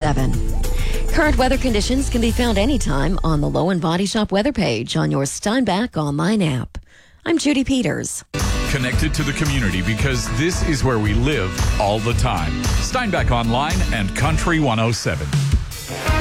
107. Current weather conditions can be found anytime on the Low and Body Shop weather page on your Steinbach online app. I'm Judy Peters. Connected to the community because this is where we live all the time. Steinbach Online and Country 107.